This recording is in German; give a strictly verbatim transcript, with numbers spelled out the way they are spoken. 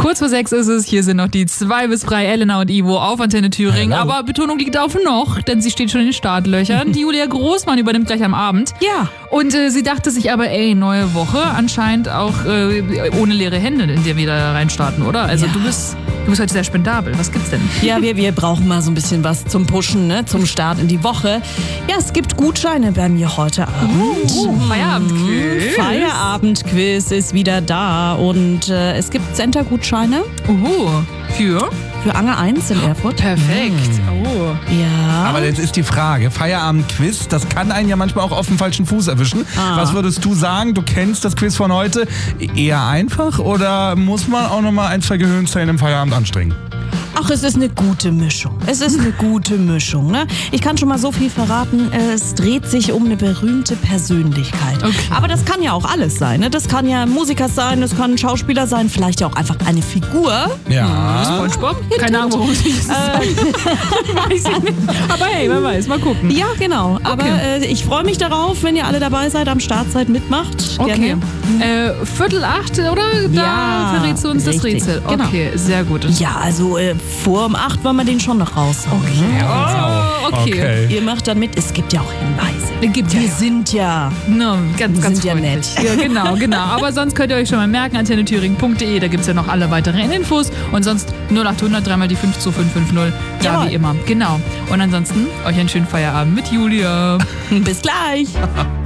Kurz vor sechs ist es. Hier sind noch die zwei bis drei, Elena und Ivo auf Antenne Thüringen. Hallo. Aber Betonung liegt auf noch, denn sie steht schon in den Startlöchern. Die Julia Großmann übernimmt gleich am Abend. Ja. Und äh, sie dachte sich aber, ey, neue Woche, anscheinend auch äh, ohne leere Hände, in der wir da reinstarten, oder? Also Ja. du bist du bist heute sehr spendabel. Was gibt's denn? Ja, wir, wir brauchen mal so ein bisschen was zum Pushen, ne? Zum Start in die Woche. Ja, es gibt Gutscheine bei mir heute Abend. Uh, Feierabendquiz. Feierabendquiz ist wieder da und äh, es gibt Center-Gutscheine Uhu. Für? für Ange eins in Erfurt. Perfekt. Oh. Ja. Aber jetzt ist die Frage, Feierabend-Quiz, das kann einen ja manchmal auch auf dem falschen Fuß erwischen. Ah. Was würdest du sagen, du kennst das Quiz von heute, eher einfach oder muss man auch nochmal ein, zwei Gehirnzellen im Feierabend anstrengen? Ach, es ist eine gute Mischung. Es ist eine gute Mischung. Ne? Ich kann schon mal so viel verraten, es dreht sich um eine berühmte Persönlichkeit. Okay. Aber das kann ja auch alles sein. Ne? Das kann ja ein Musiker sein, das kann ein Schauspieler sein, vielleicht ja auch einfach eine Figur. Ja. SpongeBob? Keine Ahnung, warum ich das sage. Weiß ich nicht. Aber hey, wer weiß, mal gucken. Ja, genau. Aber Okay. äh, ich freue mich darauf, wenn ihr alle dabei seid, am Start seid, mitmacht. Okay. Gerne. Äh, Viertel acht, oder? Da Ja, verrätst du uns das richtig. Rätsel. Genau. Okay, sehr gut. Ja, also äh, vor um acht wollen wir den schon noch raushauen. Okay. Oh, okay. Okay. Ihr macht dann mit. Es gibt ja auch Hinweise. Gibt Wir ja. sind ja. No, ganz, Wir ganz sind ja freundlich. nett. Ja, genau, genau. Aber sonst könnt ihr euch schon mal merken, antenne thüringen punkt de, da gibt es ja noch alle weiteren Infos. Und sonst null acht hundert, dreimal die fünf zwei fünf fünf null. Ja, Jawohl. wie immer. Genau. Und ansonsten euch einen schönen Feierabend mit Julia. Bis gleich.